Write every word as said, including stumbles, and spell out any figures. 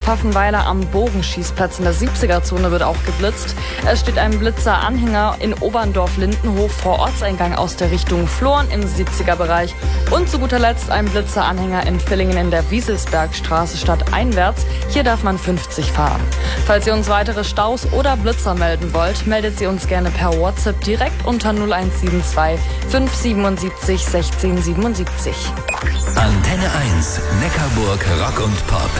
Pfaffenweiler am Bogenschießplatz in der siebziger-Zone wird auch geblitzt. Es steht ein Blitzer-Anhänger in Oberndorf-Lindenhof vor Ortseingang aus der Richtung Floren im siebziger-Bereich. Und zu guter Letzt ein Blitzer-Anhänger in Villingen in der Wieselsbergstraße stadteinwärts. Hier darf man fünfzig fahren. Falls ihr uns weitere Staus oder Blitzer melden wollt, meldet sie uns gerne per WhatsApp direkt unter null eins sieben zwei fünf siebenundsiebzig sechzehn siebenundsiebzig. Antenne eins, Neckarburg Rock und Pop.